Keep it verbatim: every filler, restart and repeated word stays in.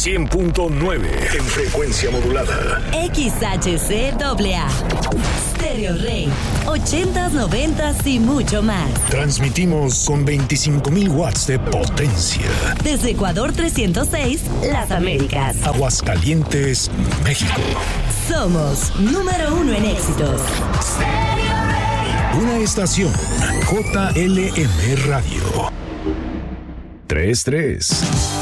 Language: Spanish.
cien punto nueve en frecuencia modulada. X H C A A. Stereo Rey. ochentas, noventas y mucho más. Transmitimos con veinticinco mil watts de potencia. Desde Ecuador trescientos seis, Las Américas. Aguascalientes, México. Somos número uno en éxitos. Una estación J L M Radio. tres tres.